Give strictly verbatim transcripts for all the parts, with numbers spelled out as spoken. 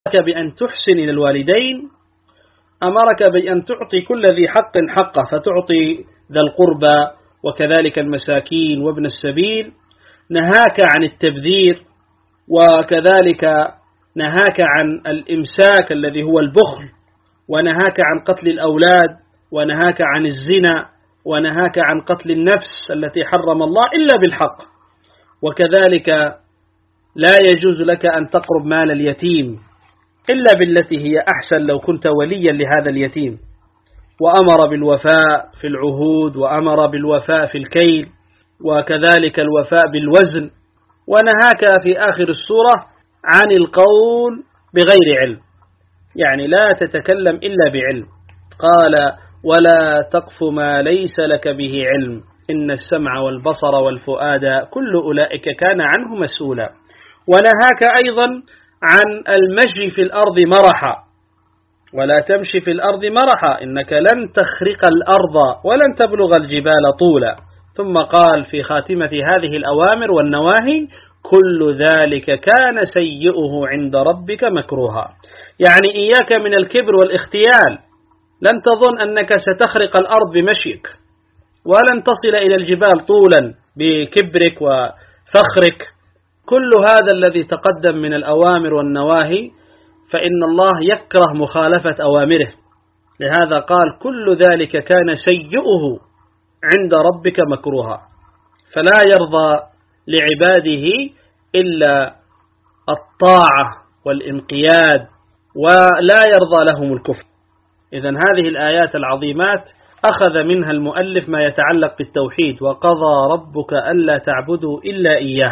بأن تحسن إلى الوالدين، أمرك بأن تعطي كل ذي حق حقه، فتعطي ذا القربى وكذلك المساكين وابن السبيل. نهاك عن التبذير، وكذلك نهاك عن الإمساك الذي هو البخل، ونهاك عن قتل الأولاد، ونهاك عن الزنا، ونهاك عن قتل النفس التي حرم الله إلا بالحق. وكذلك لا يجوز لك أن تقرب مال اليتيم إلا بالتي هي أحسن لو كنت وليا لهذا اليتيم. وأمر بالوفاء في العهود، وأمر بالوفاء في الكيل، وكذلك الوفاء بالوزن. ونهاك في آخر السورة عن القول بغير علم، يعني لا تتكلم إلا بعلم. قال: ولا تقف ما ليس لك به علم إن السمع والبصر والفؤاد كل أولئك كان عنه مسؤولا. ونهاك أيضا عن المشي في الأرض مرحا، ولا تمشي في الأرض مرحا إنك لن تخرق الأرض ولن تبلغ الجبال طولا. ثم قال في خاتمة هذه الأوامر والنواهي: كل ذلك كان سيئه عند ربك مكروها. يعني إياك من الكبر والاختيال، لن تظن أنك ستخرق الأرض بمشيك، ولن تصل إلى الجبال طولا بكبرك وفخرك. كل هذا الذي تقدم من الأوامر والنواهي فإن الله يكره مخالفة أوامره، لهذا قال: كل ذلك كان سيئه عند ربك مكروها. فلا يرضى لعباده إلا الطاعة والانقياد، ولا يرضى لهم الكفر. إذن هذه الآيات العظيمات أخذ منها المؤلف ما يتعلق بالتوحيد: وقضى ربك ألا تعبدوا إلا إياه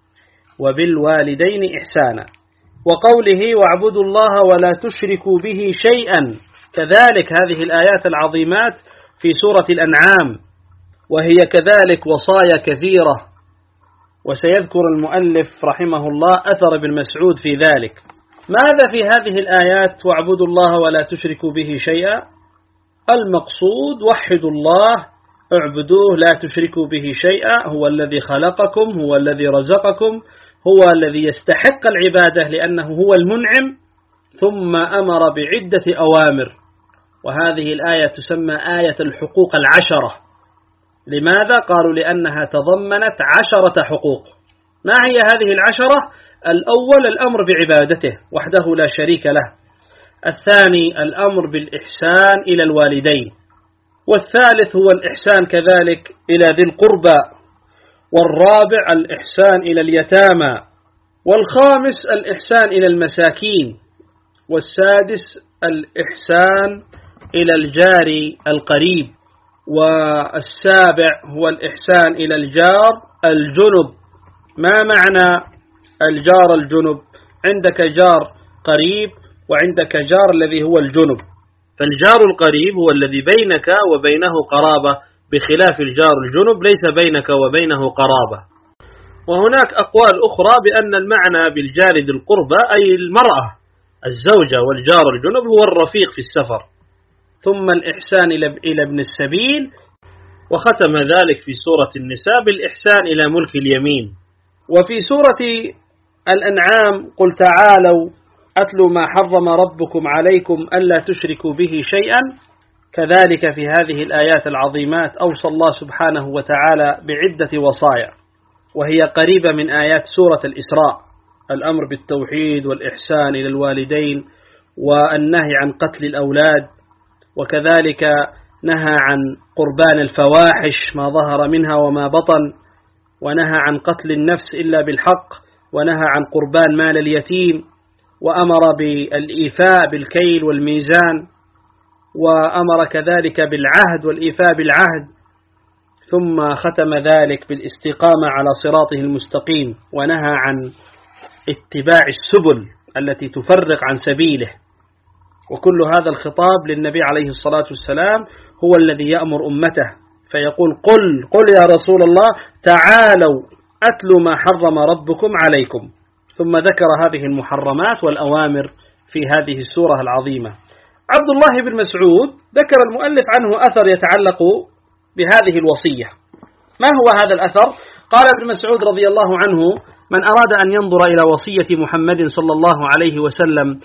وبالوالدين إحسانا، وقوله: واعبدوا الله ولا تشركوا به شيئا. كذلك هذه الآيات العظيمات في سورة الأنعام، وهي كذلك وصايا كثيرة، وسيذكر المؤلف رحمه الله أثر ابن مسعود في ذلك. ماذا في هذه الآيات واعبدوا الله ولا تشركوا به شيئا؟ المقصود وحدوا الله، اعبدوه لا تشركوا به شيئا، هو الذي خلقكم، هو الذي رزقكم، هو الذي يستحق العبادة لأنه هو المنعم. ثم أمر بعدة أوامر، وهذه الآية تسمى آية الحقوق العشرة. لماذا؟ قالوا لأنها تضمنت عشرة حقوق. ما هي هذه العشرة؟ الأول الأمر بعبادته وحده لا شريك له، الثاني الأمر بالإحسان إلى الوالدين، والثالث هو الإحسان كذلك إلى ذي القربى، والرابع الإحسان إلى اليتامى، والخامس الإحسان إلى المساكين، والسادس الإحسان إلى الجار القريب، والسابع هو الإحسان إلى الجار الجنب. ما معنى الجار الجنب؟ عندك جار قريب وعندك جار الذي هو الجنب. فالجار القريب هو الذي بينك وبينه قرابة، بخلاف الجار الجنب ليس بينك وبينه قرابة. وهناك أقوال أخرى بأن المعنى بالجار ذي القربى أي المرأة الزوجة، والجار الجنب هو الرفيق في السفر. ثم الإحسان إلى ابن السبيل، وختم ذلك في سورة النساء بالإحسان إلى ملك اليمين. وفي سورة الأنعام: قل تعالوا أتلوا ما حرم ربكم عليكم ألا تشركوا به شيئا. كذلك في هذه الآيات العظيمات أوصى الله سبحانه وتعالى بعدة وصايا، وهي قريبة من آيات سورة الإسراء: الأمر بالتوحيد والإحسان إلى الوالدين، والنهي عن قتل الأولاد، وكذلك نهى عن قربان الفواحش ما ظهر منها وما بطن، ونهى عن قتل النفس إلا بالحق، ونهى عن قربان مال اليتيم، وأمر بالإيفاء بالكيل والميزان، وأمر كذلك بالعهد والإيفاء بالعهد. ثم ختم ذلك بالاستقامة على صراطه المستقيم، ونهى عن اتباع السبل التي تفرق عن سبيله. وكل هذا الخطاب للنبي عليه الصلاة والسلام، هو الذي يأمر أمته فيقول: قل قل يا رسول الله تعالوا أتلوا ما حرم ربكم عليكم. ثم ذكر هذه المحرمات والأوامر في هذه السورة العظيمة. عبد الله بن مسعود ذكر المؤلف عنه أثر يتعلق بهذه الوصية. ما هو هذا الأثر؟ قال ابن مسعود رضي الله عنه: من أراد أن ينظر إلى وصية محمد صلى الله عليه وسلم